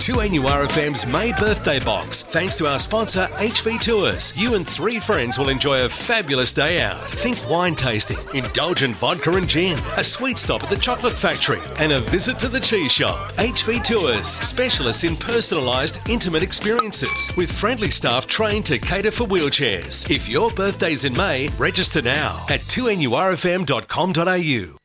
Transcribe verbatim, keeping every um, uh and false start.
two N U R F M's May birthday box. Thanks to our sponsor, H V Tours. You and three friends will enjoy a fabulous day out. Think wine tasting, indulgent vodka and gin, a sweet stop at the chocolate factory, and a visit to the cheese shop. H V Tours, specialists in personalised, intimate experiences with friendly staff trained to cater for wheelchairs. If your birthday's in May, register now at two N U R F M dot com dot A U.